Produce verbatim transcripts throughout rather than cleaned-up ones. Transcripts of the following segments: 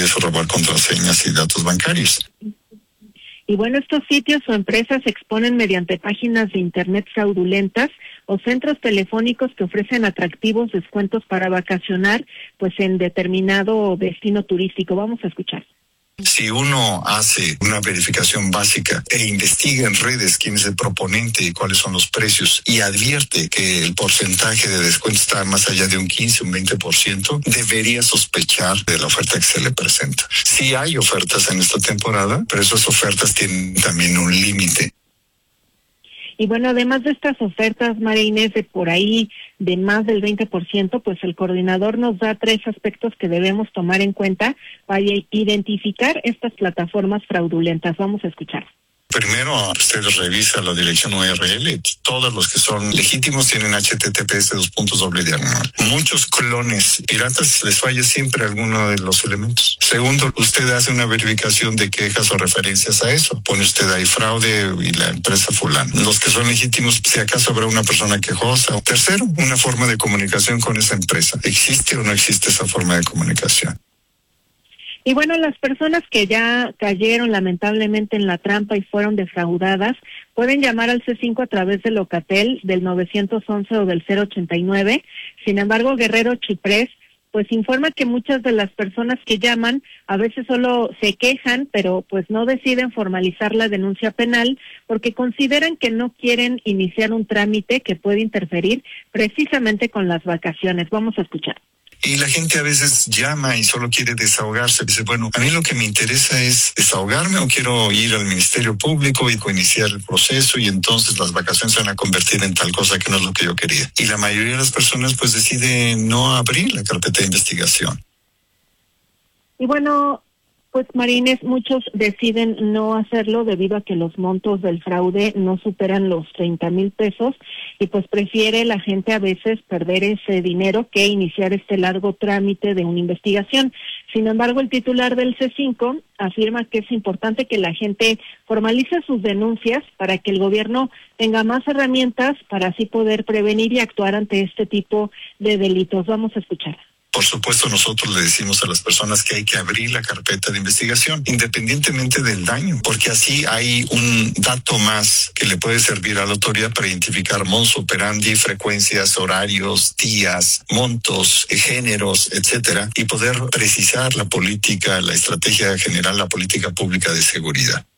eso robar contraseñas y datos bancarios. Y bueno, estos sitios o empresas se exponen mediante páginas de internet fraudulentas o centros telefónicos que ofrecen atractivos descuentos para vacacionar, pues en determinado destino turístico. Vamos a escuchar. Si uno hace una verificación básica e investiga en redes quién es el proponente y cuáles son los precios y advierte que el porcentaje de descuento está más allá de un quince, un veinte por ciento, debería sospechar de la oferta que se le presenta. Sí hay ofertas en esta temporada, pero esas ofertas tienen también un límite. Y bueno, además de estas ofertas, María Inés, de por ahí de más del veinte por ciento, pues el coordinador nos da tres aspectos que debemos tomar en cuenta para identificar estas plataformas fraudulentas. Vamos a escuchar. Primero, usted revisa la dirección U R L. Todos los que son legítimos tienen H T T P S dos puntos doble diagonal. Muchos clones piratas les falla siempre alguno de los elementos. Segundo, usted hace una verificación de quejas o referencias a eso. Pone usted ahí fraude y la empresa fulana. Los que son legítimos, si acaso habrá una persona quejosa. Tercero, una forma de comunicación con esa empresa. ¿Existe o no existe esa forma de comunicación? Y bueno, las personas que ya cayeron lamentablemente en la trampa y fueron defraudadas pueden llamar al C cinco a través del Locatel del nueve once o del cero ochenta y nueve. Sin embargo, Guerrero Chiprés pues informa que muchas de las personas que llaman a veces solo se quejan, pero pues no deciden formalizar la denuncia penal porque consideran que no quieren iniciar un trámite que puede interferir precisamente con las vacaciones. Vamos a escuchar. Y la gente a veces llama y solo quiere desahogarse. Dice, bueno, a mí lo que me interesa es desahogarme o quiero ir al Ministerio Público y iniciar el proceso y entonces las vacaciones se van a convertir en tal cosa que no es lo que yo quería. Y la mayoría de las personas pues decide no abrir la carpeta de investigación. Y bueno, pues Marines, muchos deciden no hacerlo debido a que los montos del fraude no superan los treinta mil pesos y pues prefiere la gente a veces perder ese dinero que iniciar este largo trámite de una investigación. Sin embargo, el titular del C cinco afirma que es importante que la gente formalice sus denuncias para que el gobierno tenga más herramientas para así poder prevenir y actuar ante este tipo de delitos. Vamos a escuchar. Por supuesto, nosotros le decimos a las personas que hay que abrir la carpeta de investigación, independientemente del daño, porque así hay un dato más que le puede servir a la autoridad para identificar modus operandi, frecuencias, horarios, días, montos, géneros, etcétera, y poder precisar la política, la estrategia general, la política pública de seguridad.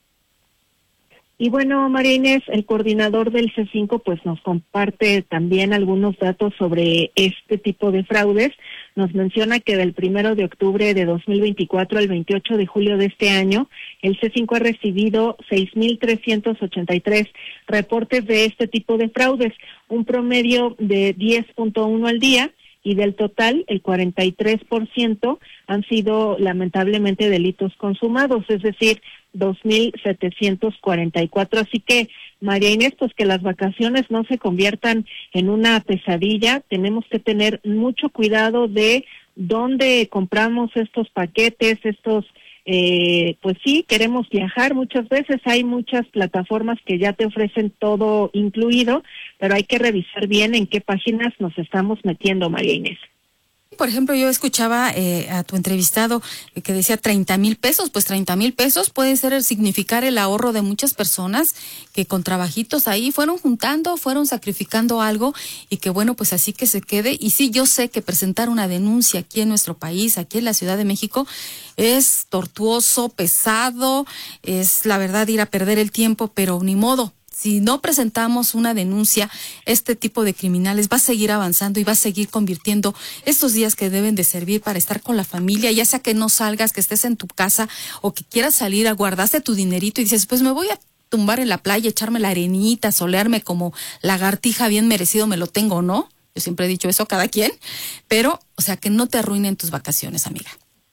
Y bueno, María Inés, el coordinador del C cinco pues nos comparte también algunos datos sobre este tipo de fraudes. Nos menciona que del primero de octubre de dos mil veinticuatro al veintiocho de julio de este año, el C cinco ha recibido seis mil trescientos ochenta y tres reportes de este tipo de fraudes, un promedio de diez punto uno al día, y del total, el cuarenta y tres por ciento han sido lamentablemente delitos consumados, es decir, dos mil setecientos cuarenta y cuatro. Así que, María Inés, pues que las vacaciones no se conviertan en una pesadilla. Tenemos que tener mucho cuidado de dónde compramos estos paquetes, estos, eh, pues sí, queremos viajar. Muchas veces hay muchas plataformas que ya te ofrecen todo incluido, pero hay que revisar bien en qué páginas nos estamos metiendo, María Inés. Por ejemplo, yo escuchaba eh, a tu entrevistado que decía treinta mil pesos, pues treinta mil pesos puede ser significar el ahorro de muchas personas que con trabajitos ahí fueron juntando, fueron sacrificando algo y que bueno, pues así que se quede. Y sí, yo sé que presentar una denuncia aquí en nuestro país, aquí en la Ciudad de México, es tortuoso, pesado, es la verdad ir a perder el tiempo, pero ni modo. Si no presentamos una denuncia, este tipo de criminales va a seguir avanzando y va a seguir convirtiendo estos días que deben de servir para estar con la familia, ya sea que no salgas, que estés en tu casa o que quieras salir, guardaste tu dinerito y dices, pues me voy a tumbar en la playa, echarme la arenita, solearme como lagartija, bien merecido me lo tengo, ¿no? Yo siempre he dicho eso, cada quien, pero, o sea, que no te arruinen tus vacaciones, amiga.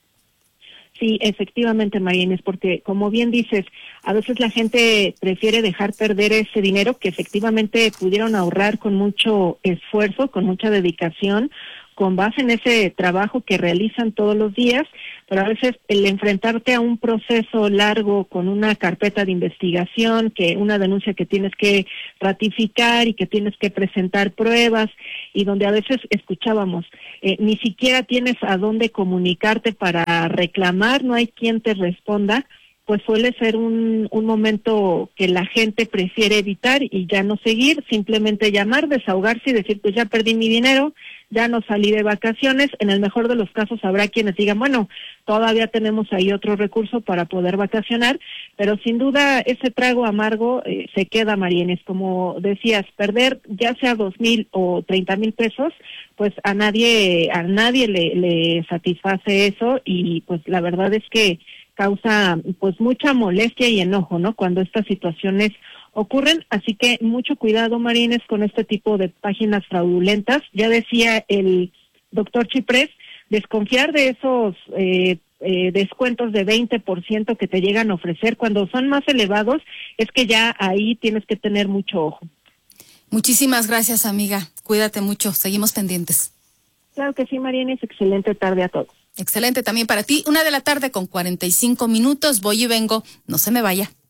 Sí, efectivamente, María Inés, porque como bien dices, a veces la gente prefiere dejar perder ese dinero que efectivamente pudieron ahorrar con mucho esfuerzo, con mucha dedicación, con base en ese trabajo que realizan todos los días, pero a veces el enfrentarte a un proceso largo con una carpeta de investigación, que una denuncia que tienes que ratificar y que tienes que presentar pruebas, y donde a veces escuchábamos, eh, ni siquiera tienes a dónde comunicarte para reclamar, no hay quien te responda, pues suele ser un, un momento que la gente prefiere evitar y ya no seguir, simplemente llamar, desahogarse y decir, pues ya perdí mi dinero, ya no salí de vacaciones. En el mejor de los casos habrá quienes digan, bueno, todavía tenemos ahí otro recurso para poder vacacionar, pero sin duda ese trago amargo eh, se queda, Marienes. Como decías, perder ya sea dos mil o treinta mil pesos, pues a nadie, a nadie le, le satisface eso, y pues la verdad es que causa pues mucha molestia y enojo, ¿no?, cuando estas situaciones ocurren. Así que mucho cuidado, Marines, con este tipo de páginas fraudulentas. Ya decía el doctor Chiprés, desconfiar de esos eh, eh, descuentos de veinte por ciento que te llegan a ofrecer cuando son más elevados, es que ya ahí tienes que tener mucho ojo. Muchísimas gracias, amiga. Cuídate mucho. Seguimos pendientes. Claro que sí, Marines. Excelente tarde a todos. Excelente también para ti. Una de la tarde con cuarenta y cinco minutos. Voy y vengo. No se me vaya.